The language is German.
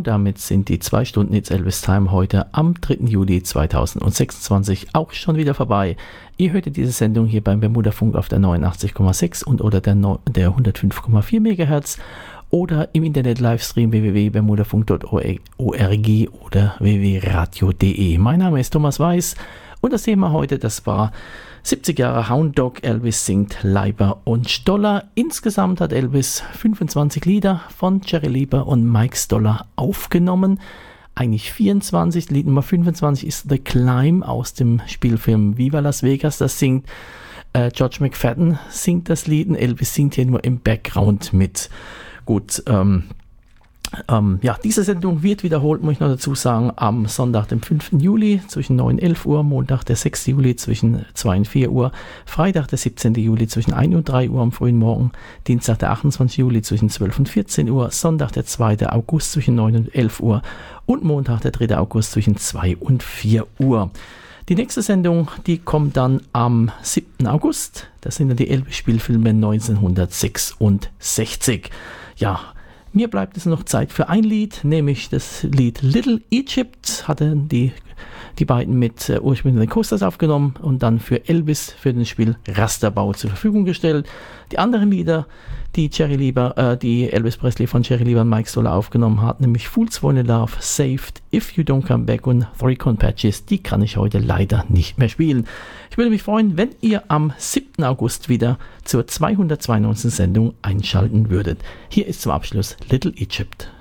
damit sind die 2 Stunden It's Elvis Time heute am 3. Juli 2026 auch schon wieder vorbei. Ihr hörtet diese Sendung hier beim Bermuda-Funk auf der 89,6 und oder der 105,4 MHz oder im Internet-Livestream www.bermudafunk.org oder www.radio.de. Mein Name ist Thomas Weiß und das Thema heute, das war 70 Jahre Hound Dog, Elvis singt Leiber und Stoller. Insgesamt hat Elvis 25 Lieder von Jerry Leiber und Mike Stoller aufgenommen. Eigentlich 24. Lied Nummer 25 ist The Climb aus dem Spielfilm Viva Las Vegas. Das singt George McFadden, singt das Lied und Elvis singt hier nur im Background mit. Gut, diese Sendung wird wiederholt, muss ich noch dazu sagen, am Sonntag, dem 5. Juli zwischen 9 und 11 Uhr, Montag, der 6. Juli zwischen 2 und 4 Uhr, Freitag, der 17. Juli zwischen 1 und 3 Uhr am frühen Morgen, Dienstag, der 28. Juli zwischen 12 und 14 Uhr, Sonntag, der 2. August zwischen 9 und 11 Uhr und Montag, der 3. August zwischen 2 und 4 Uhr. Die nächste Sendung, die kommt dann am 7. August. Das sind dann die Elvis-Spielfilme 1966. Ja, mir bleibt es noch Zeit für ein Lied, nämlich das Lied Little Egypt. Hatten die beiden mit ursprünglich den Coasters aufgenommen und dann für Elvis für den Spiel Rasterbau zur Verfügung gestellt. Die anderen Lieder, die Elvis Presley von Jerry Leiber und Mike Stoller aufgenommen hat, nämlich Fools Fall in Love, Saved, If You Don't Come Back und Three Corn Patches, die kann ich heute leider nicht mehr spielen. Ich würde mich freuen, wenn ihr am 7. August wieder zur 292. Sendung einschalten würdet. Hier ist zum Abschluss Little Egypt.